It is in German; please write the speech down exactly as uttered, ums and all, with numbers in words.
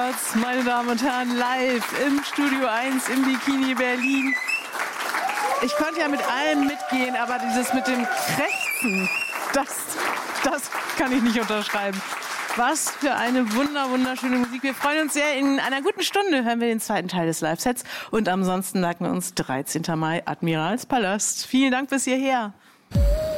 Records, meine Damen und Herren, live im Studio eins im Bikini Berlin. Ich konnte ja mit allem mitgehen, aber dieses mit dem Krächzen, das, das kann ich nicht unterschreiben. Was für eine wunder, wunderschöne Musik. Wir freuen uns sehr. In einer guten Stunde hören wir den zweiten Teil des Live-Sets. Und ansonsten merken wir uns dreizehnten Mai, Admiralspalast. Vielen Dank bis hierher.